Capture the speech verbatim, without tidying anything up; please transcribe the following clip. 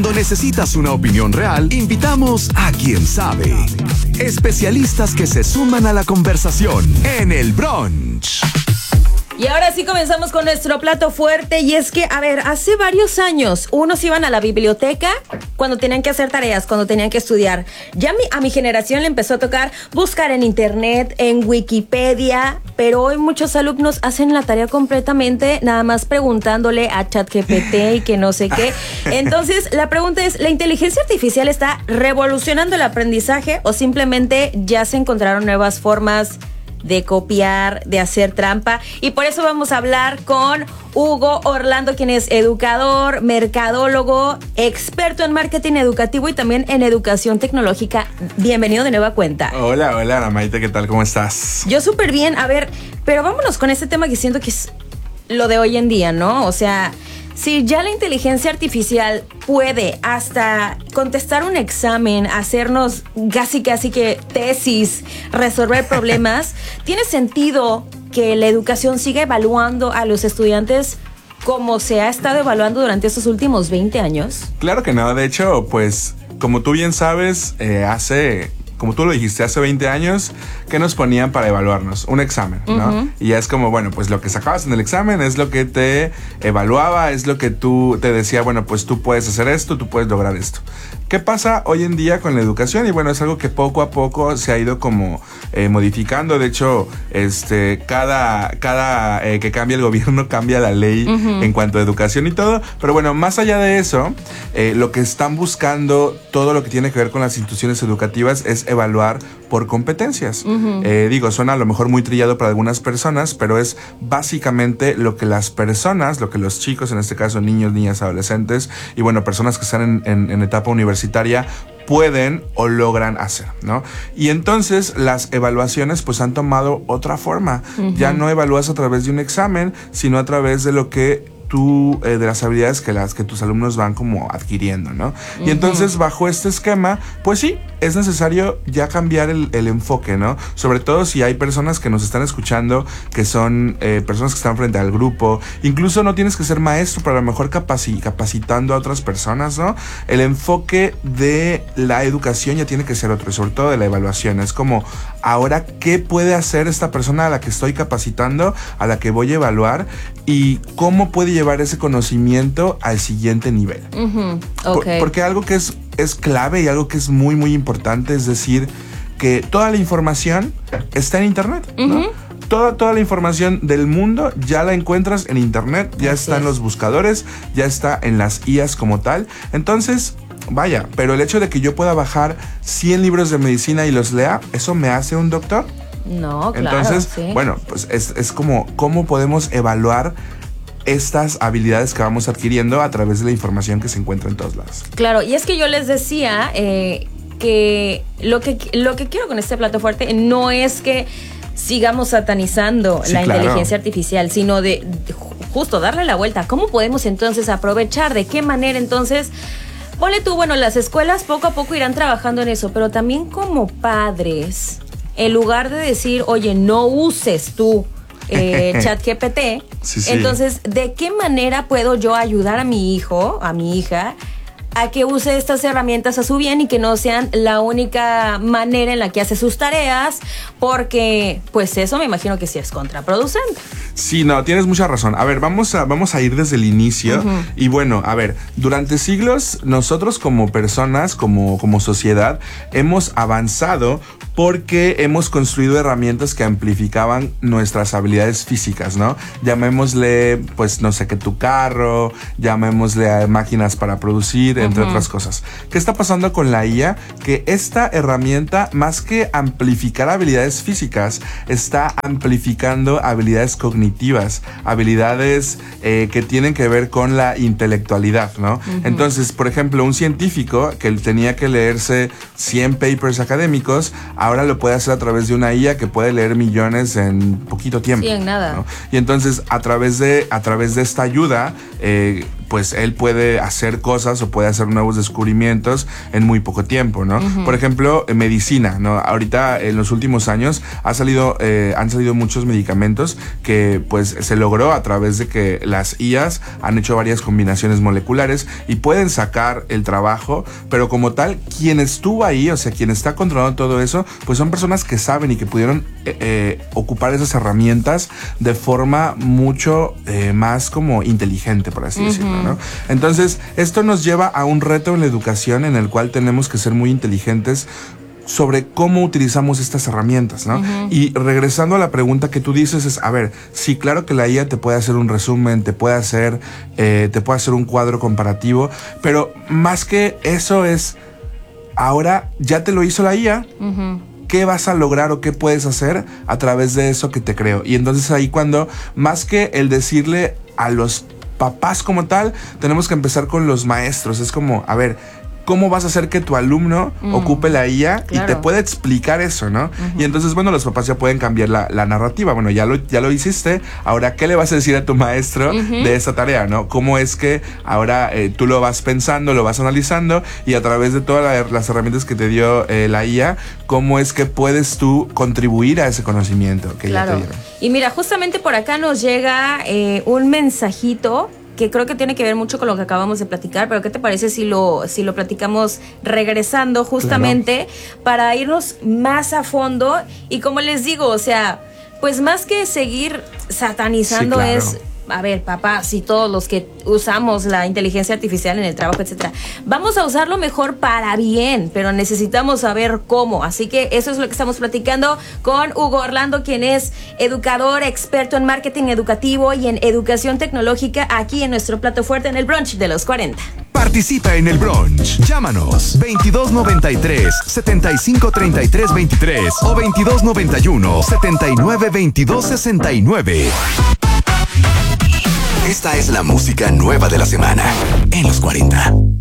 Cuando necesitas una opinión real, invitamos a quien sabe. Especialistas que se suman a la conversación en el brunch. Y ahora sí comenzamos con nuestro plato fuerte, y es que, a ver, hace varios años unos iban a la biblioteca cuando tenían que hacer tareas, cuando tenían que estudiar. Ya mi, a mi generación le empezó a tocar buscar en internet, en Wikipedia, pero hoy muchos alumnos hacen la tarea completamente nada más preguntándole a ChatGPT y que no sé qué. Entonces, la pregunta es, ¿la inteligencia artificial está revolucionando el aprendizaje o simplemente ya se encontraron nuevas formas de copiar, de hacer trampa? Y por eso vamos a hablar con Hugo Orlando, quien es educador, mercadólogo, experto en marketing educativo y también en educación tecnológica. Bienvenido de nueva cuenta. Hola, hola, Ana Maite, ¿qué tal? ¿Cómo estás? Yo súper bien. A ver, pero vámonos con este tema que siento que es lo de hoy en día, ¿no? O sea, si ya la inteligencia artificial puede hasta contestar un examen, hacernos casi casi que tesis, resolver problemas, ¿tiene sentido que la educación siga evaluando a los estudiantes como se ha estado evaluando durante estos últimos veinte años? Claro que no. De hecho, pues, como tú bien sabes, eh, hace... como tú lo dijiste, hace veinte años, ¿qué nos ponían para evaluarnos? Un examen, ¿no? Uh-huh. Y ya es como, bueno, pues lo que sacabas en el examen es lo que te evaluaba, es lo que tú te decía, bueno, pues tú puedes hacer esto, tú puedes lograr esto. ¿Qué pasa hoy en día con la educación? Y bueno, es algo que poco a poco se ha ido como eh, modificando. De hecho, este, cada, cada eh, que cambia el gobierno, cambia la ley uh-huh. en cuanto a educación y todo. Pero bueno, más allá de eso, eh, lo que están buscando, todo lo que tiene que ver con las instituciones educativas es evaluar por competencias. Uh-huh. Eh, digo, suena a lo mejor muy trillado para algunas personas, pero es básicamente lo que las personas, lo que los chicos, en este caso niños, niñas, adolescentes y bueno, personas que están en, en, en etapa universitaria, pueden o logran hacer, ¿no? Y entonces las evaluaciones pues han tomado otra forma. Uh-huh. Ya no evalúas a través de un examen, sino a través de lo que tú, eh, de las habilidades que las que tus alumnos van como adquiriendo, ¿no? Uh-huh. Y entonces bajo este esquema, pues sí, es necesario ya cambiar el, el enfoque, ¿no? Sobre todo si hay personas que nos están escuchando, que son eh, personas que están frente al grupo. Incluso no tienes que ser maestro, pero a lo mejor capaci- capacitando a otras personas, ¿no? El enfoque de la educación ya tiene que ser otro, y sobre todo de la evaluación. Es como, ahora, ¿qué puede hacer esta persona a la que estoy capacitando, a la que voy a evaluar? Y cómo puede llevar ese conocimiento al siguiente nivel. Uh-huh. Okay. Por, porque algo que es, es clave y algo que es muy, muy importante es decir que toda la información está en internet, uh-huh. ¿no? Toda, toda la información del mundo ya la encuentras en internet, ya Así está es. en los buscadores, ya está en las I As como tal. Entonces, vaya, pero el hecho de que yo pueda bajar cien libros de medicina y los lea, ¿eso me hace un doctor? No, claro. Entonces, sí. bueno, pues es, es como cómo podemos evaluar estas habilidades que vamos adquiriendo a través de la información que se encuentra en todos lados. Claro, y es que yo les decía eh, que, lo que lo que quiero con este plato fuerte no es que sigamos satanizando sí, la claro. inteligencia artificial, sino de, de justo darle la vuelta. ¿Cómo podemos entonces aprovechar? ¿De qué manera entonces? Ponle tú, bueno, las escuelas poco a poco irán trabajando en eso, pero también como padres, en lugar de decir, oye, no uses tú eh, ChatGPT, sí, sí. entonces, ¿de qué manera puedo yo ayudar a mi hijo, a mi hija, a que use estas herramientas a su bien y que no sean la única manera en la que hace sus tareas? Porque, pues eso me imagino que sí es contraproducente. Sí, no, tienes mucha razón. A ver, vamos a, vamos a ir desde el inicio. Uh-huh. Y bueno, a ver, durante siglos nosotros como personas, como, como sociedad, hemos avanzado porque hemos construido herramientas que amplificaban nuestras habilidades físicas, ¿no? Llamémosle, pues, no sé, que tu carro, llamémosle a máquinas para producir, entre uh-huh. otras cosas. ¿Qué está pasando con la I A? Que esta herramienta, más que amplificar habilidades físicas, está amplificando habilidades cognitivas, habilidades eh, que tienen que ver con la intelectualidad, ¿no? Uh-huh. Entonces, por ejemplo, un científico que tenía que leerse cien papers académicos, ahora lo puede hacer a través de una I A que puede leer millones en poquito tiempo. Sí, en nada. ¿no? Y entonces, a través de, a través de esta ayuda, eh, pues él puede hacer cosas o puede hacer nuevos descubrimientos en muy poco tiempo, ¿no? Uh-huh. Por ejemplo, en medicina, ¿no? Ahorita en los últimos años ha salido, eh, han salido muchos medicamentos que pues se logró a través de que las I As han hecho varias combinaciones moleculares y pueden sacar el trabajo, pero como tal, quien estuvo ahí, o sea, quien está controlando todo eso, pues son personas que saben y que pudieron eh, eh, ocupar esas herramientas de forma mucho eh, más como inteligente, por así uh-huh. decirlo, ¿no? Entonces, esto nos lleva a un reto en la educación en el cual tenemos que ser muy inteligentes sobre cómo utilizamos estas herramientas, ¿no? Uh-huh. Y regresando a la pregunta que tú dices es, a ver, sí, claro que la I A te puede hacer un resumen, te puede hacer, eh, te puede hacer un cuadro comparativo, pero más que eso es, ahora ya te lo hizo la I A, uh-huh. ¿qué vas a lograr o qué puedes hacer a través de eso que te creo? Y entonces ahí cuando, más que el decirle a los papás como tal, tenemos que empezar con los maestros. Es como, a ver, ¿cómo vas a hacer que tu alumno mm, ocupe la I A claro. y te pueda explicar eso, ¿no? Uh-huh. Y entonces, bueno, los papás ya pueden cambiar la, la narrativa. Bueno, ya lo, ya lo hiciste. Ahora, ¿qué le vas a decir a tu maestro uh-huh. de esa tarea, no? ¿Cómo es que ahora eh, tú lo vas pensando, lo vas analizando y a través de todas la, las herramientas que te dio eh, la I A, cómo es que puedes tú contribuir a ese conocimiento que claro. ya te dieron? Y mira, justamente por acá nos llega eh, un mensajito que creo que tiene que ver mucho con lo que acabamos de platicar, pero ¿qué te parece si lo, si lo platicamos regresando justamente claro. para irnos más a fondo? Y como les digo, o sea, pues más que seguir satanizando sí, claro. es... A ver, papás y todos los que usamos la inteligencia artificial en el trabajo, etcétera, vamos a usarlo mejor para bien, pero necesitamos saber cómo. Así que eso es lo que estamos platicando con Hugo Orlando, quien es educador, experto en marketing educativo y en educación tecnológica, aquí en nuestro plato fuerte en el brunch de los cuarenta. Participa en el brunch. Llámanos veintidós noventa y tres, setenta y cinco treinta y tres veintitrés o veintidós noventa y uno, setenta y nueve veintidós sesenta y nueve. Esta es la música nueva de la semana en los cuarenta.